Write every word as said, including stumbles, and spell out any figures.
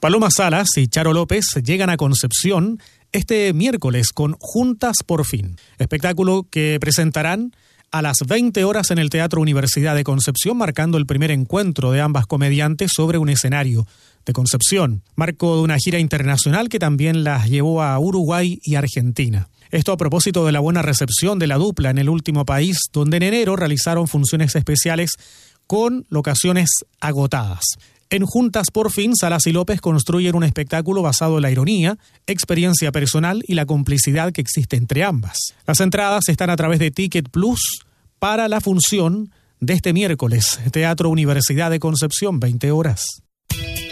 Paloma Salas y Charo López llegan a Concepción este miércoles con Juntas por Fin, espectáculo que presentarán a las veinte horas en el Teatro Universidad de Concepción, marcando el primer encuentro de ambas comediantes sobre un escenario de Concepción, marco de una gira internacional que también las llevó a Uruguay y Argentina. Esto a propósito de la buena recepción de la dupla en el último país, donde en enero realizaron funciones especiales con locaciones agotadas. En Juntas por Fin, Salas y López construyen un espectáculo basado en la ironía, experiencia personal y la complicidad que existe entre ambas. Las entradas están a través de Ticket Plus para la función de este miércoles, Teatro Universidad de Concepción, veinte horas.